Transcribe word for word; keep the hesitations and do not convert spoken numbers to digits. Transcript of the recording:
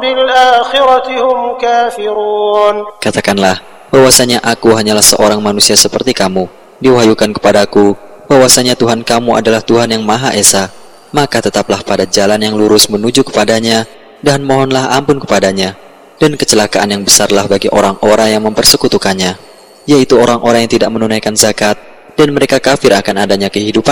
وبالآخرة هم كافرون. Katakanlah, bahwasanya aku hanyalah seorang manusia seperti kamu. Diwahyukan kepadaku bahwasanya Tuhan kamu adalah Tuhan yang Maha Esa. Maka tetaplah pada jalan yang lurus menuju kepadanya, dan mohonlah ampun kepadanya. Dan kecelakaan yang besarlah bagi orang-orang yang mempersekutukannya, yaitu orang-orang yang tidak menunaikan zakat, dan mereka kafir akan adanya kehidupan